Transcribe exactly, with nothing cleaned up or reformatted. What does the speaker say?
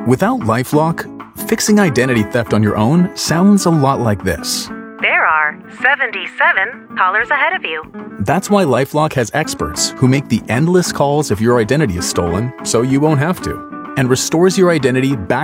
Without LifeLock, fixing identity theft on your own sounds a lot like this. There are seventy-seven callers ahead of you. That's why LifeLock has experts who make the endless calls if your identity is stolen so you won't have to, and restores your identity back